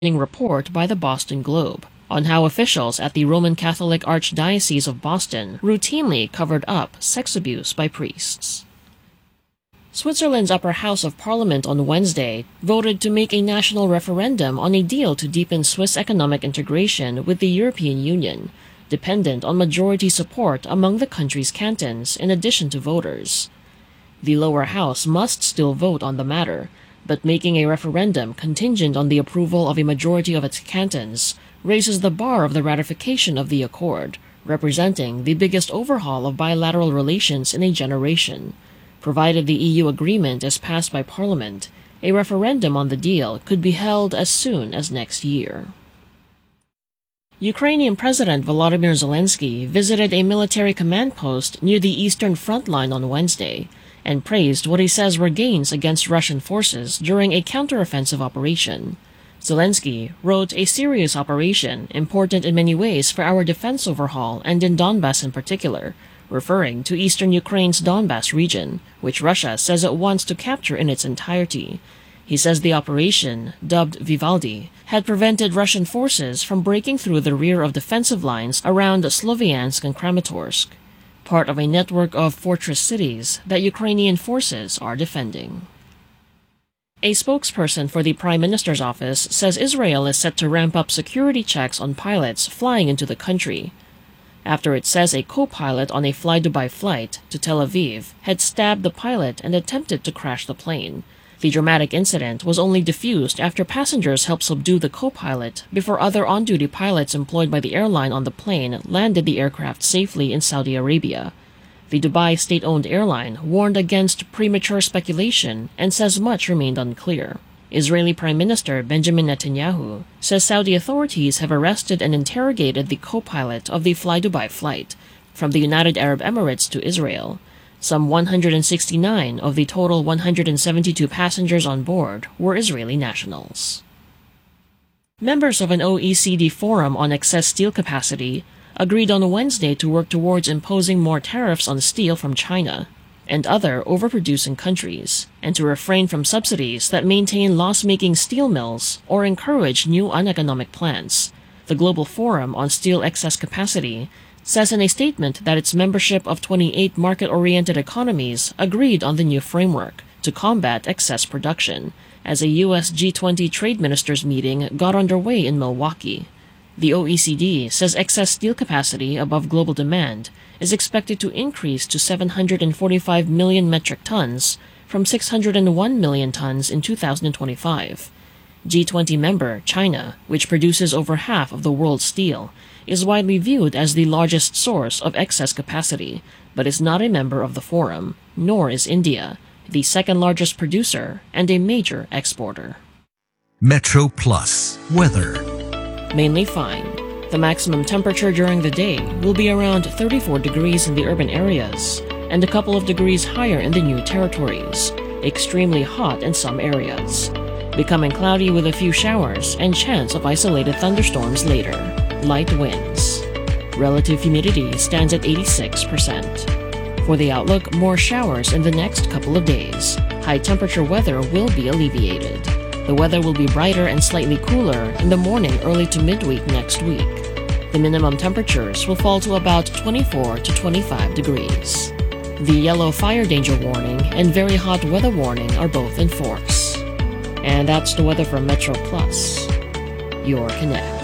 report by the Boston Globe on how officials at the Roman Catholic Archdiocese of Boston routinely covered up sex abuse by priests. Switzerland's upper house of parliament on Wednesday voted to make a national referendum on a deal to deepen Swiss economic integration with the European Union, dependent on majority support among the country's cantons in addition to voters. The lower house must still vote on the matter, but making a referendum contingent on the approval of a majority of its cantons raises the bar of the ratification of the accord, representing the biggest overhaul of bilateral relations in a generation. Provided the EU agreement is passed by Parliament, a referendum on the deal could be held as soon as next year. Ukrainian President Volodymyr Zelensky visited a military command post near the eastern front line on Wednesday and praised what he says were gains against Russian forces during a counteroffensive operation. Zelensky wrote, "A serious operation, important in many ways for our defense overhaul and in Donbass in particular," referring to eastern Ukraine's Donbass region, which Russia says it wants to capture in its entirety. He says the operation, dubbed Vivaldi, had prevented Russian forces from breaking through the rear of defensive lines around Sloviansk and Kramatorsk, part of a network of fortress cities that Ukrainian forces are defending. A spokesperson for the Prime Minister's office says Israel is set to ramp up security checks on pilots flying into the country, after it says a co-pilot on a fly-Dubai flight to Tel Aviv had stabbed the pilot and attempted to crash the plane. The dramatic incident was only diffused after passengers helped subdue the co-pilot before other on-duty pilots employed by the airline on the plane landed the aircraft safely in Saudi Arabia. The Dubai state-owned airline warned against premature speculation and says much remained unclear. Israeli Prime Minister Benjamin Netanyahu says Saudi authorities have arrested and interrogated the co-pilot of the fly-Dubai flight from the United Arab Emirates to Israel. Some 169 of the total 172 passengers on board were Israeli nationals. Members of an OECD forum on excess steel capacity agreed on Wednesday to work towards imposing more tariffs on steel from China and other overproducing countries, and to refrain from subsidies that maintain loss-making steel mills or encourage new uneconomic plants. The Global Forum on Steel Excess Capacity says in a statement that its membership of 28 market-oriented economies agreed on the new framework to combat excess production, as a U.S. G20 trade ministers meeting got underway in Milwaukee. The OECD says excess steel capacity above global demand is expected to increase to 745 million metric tons from 601 million tons in 2025. G20 member China, which produces over half of the world's steel, is widely viewed as the largest source of excess capacity, but is not a member of the forum, nor is India, the second largest producer and a major exporter. Metro Plus weather. Mainly fine. The maximum temperature during the day will be around 34 degrees in the urban areas and a couple of degrees higher in the new territories, extremely hot in some areas, becoming cloudy with a few showers and chance of isolated thunderstorms later. Light winds. Relative humidity stands at 86%. For the outlook, more showers in the next couple of days. High temperature weather will be alleviated. The weather will be brighter and slightly cooler in the morning early to midweek next week. The minimum temperatures will fall to about 24 to 25 degrees. The yellow fire danger warning and very hot weather warning are both in force. And that's the weather from Metro Plus, your Connect.